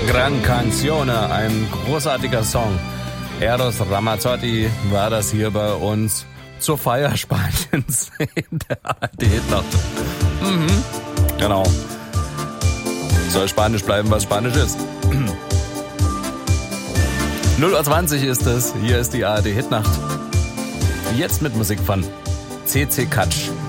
Gran Canzone, ein großartiger Song. Eros Ramazzotti war das hier bei uns zur Feier Spaniens in der ARD-Nacht. Genau. Soll Spanisch bleiben, was Spanisch ist. 0:20 ist es. Hier ist die ARD-Hitnacht. Jetzt mit Musik von CC Catch.